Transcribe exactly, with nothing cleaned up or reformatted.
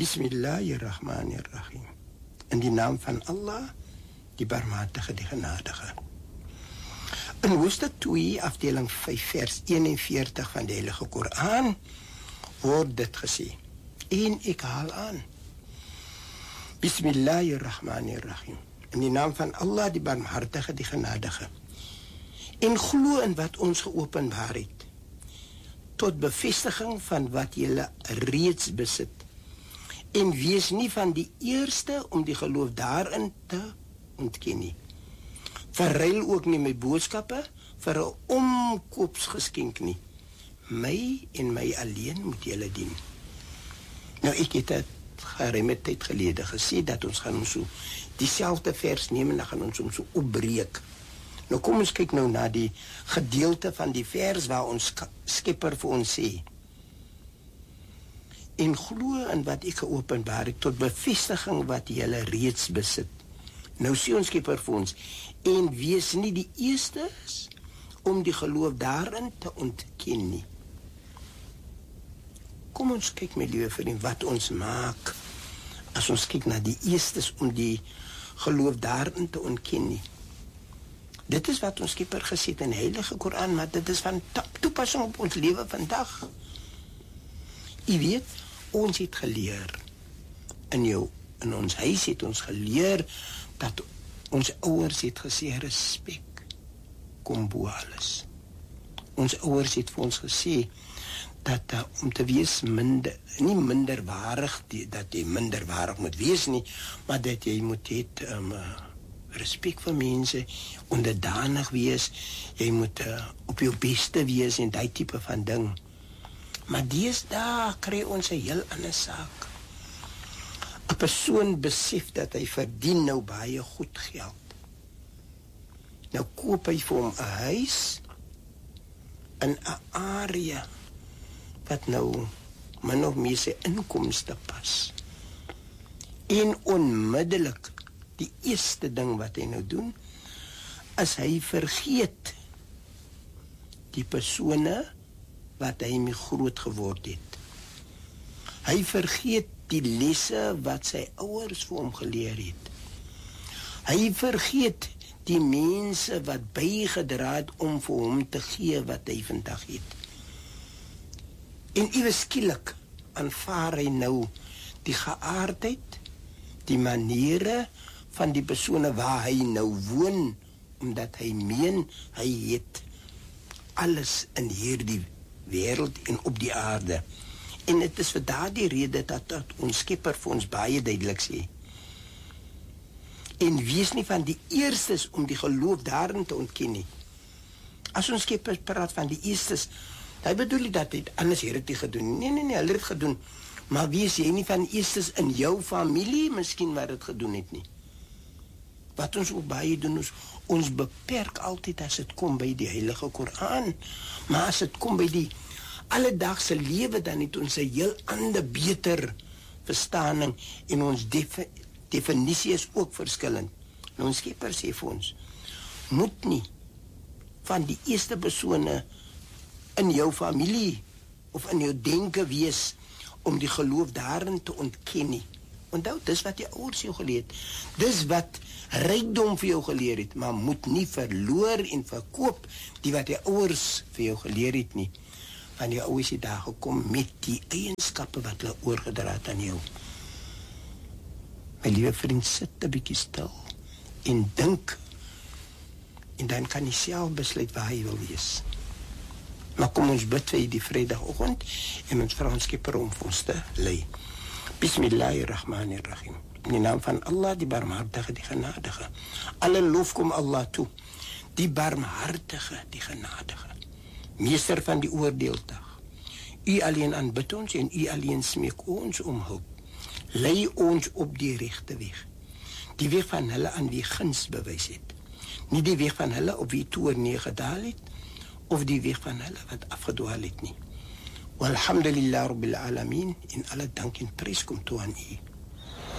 Bismillahirrahmanirrahim. In die naam van Allah, die barmhartige, die genadige. In hoofstuk twee, afdeling vyf, vers eenenveertig van die Heilige Koran, word dit gesê. En ek haal aan. Bismillahirrahmanirrahim. In die naam van Allah, die barmhartige, die genadige. En glo in wat ons geopenbaar het, tot bevestiging van wat julle reeds besit. En wees nie van die eerste om die geloof daarin te ontken nie. Verruil ook nie my boodskappe vir 'n omkoopsgeskenk nie. My en my alleen moet julle dien. Nou ek het dit geruime tyd gelede gesê dat ons gaan ons so dieselfde vers neem en dan gaan ons hom so opbreek. Nou kom ons kyk nou na die gedeelte van die vers waar ons Skepper vir ons sê. En glo in wat ek geopenbaar het tot bevestiging wat julle reeds besit. Nou sê ons Skepper vir ons, en wees nie die eerstes om die geloof daarin te ontken nie. Kom ons kyk, my liewe vriend, wat ons maak as ons kyk na die eerstes om die geloof daarin te ontken nie. Dit is wat ons Skepper gesê het in die Heilige Koran, maar dit is van toepassing op ons lewe vandag. U weet, ons het geleer, in jou, in ons huis het ons geleer, dat ons ouers het gesê, respek kom bo alles. Ons ouers het vir ons gesê, dat uh, om te wees minder, nie minderwaardig, die, dat jy minderwaardig moet wees nie, maar dat jy moet het, um, uh, respek vir mense, onderdanig wees, jy moet uh, op jou beste wees en die type van ding. Maar deesdae kry ons 'n heel ander saak. 'n Persoon besef dat hy verdien nou baie goed geld. Nou koop hy vir hom 'n huis in 'n area wat nou min of meer sy inkomste pas. En onmiddellik die eerste ding wat hy nou doen, is hy vergeet die persone wat hy mee groot geword het. Hy vergeet die lesse wat sy ouers vir hom geleer het. Hy vergeet die mense wat bygedra het om vir hom te gee wat hy vandag het. En iewes skielik aanvaar hy nou die geaardheid, die maniere van die persone waar hy nou woon, omdat hy meen, hy het alles in hierdie wêreld en op die aarde. En dit is vir daardie rede dat, dat ons Skepper vir ons baie duidelik sê. En wees nie van die eerstes om die geloof daarin te ontken nie. As ons Skepper praat van die eerstes, hy bedoel nie dat hy anders het dit gedoen. Nee, nee, nee, hy het dit gedoen. Maar wees jy nie van eerstes in jou familie, miskien wat dit gedoen het nie. Wat ons ook baie doen is, ons beperk altyd as dit kom by die Heilige Koran, maar as dit kom by die alledaagse lewe, dan het ons 'n heel ander beter verstaaning en ons defi definisie is ook verskillend. Nou ons Skepper sê vir ons, moet nie van die eerste persone in jou familie of in jou denke wees om die geloof daarin te ontken nie. Onthou, dis wat die ouers jou geleer het. Dis wat rykdom vir jou geleer het, maar moet nie verloor en verkoop die wat die ouers vir jou geleer het nie. Want die ouers het daar gekom met die eienskappe wat hulle oorgedra het aan jou. My liewe vriend, sit 'n bietjie stil en dink, en dan kan jy self besluit waar jy wil wees. Maar kom ons bid vir die Vrydagoggend en ons vra ons Skepper om vir ons te lei. Bismillahirrahmanirrahim. In die naam van Allah, die barmhartige, die genadige. Alle lof kom Allah toe. Die barmhartige, die genadige. Meester van die oordeeldag. U alleen aanbid ons en u alleen smeek ons om hulp. Lei ons op die regte weg. Die weg van hulle aan wie guns bewys het. Nie die weg van hulle op wie toorn neergedaal het, of die weg van hulle wat afgedwaal het nie. Walhamdulillah Rabbil Alamin, en alle dank en prys kom toe aan u.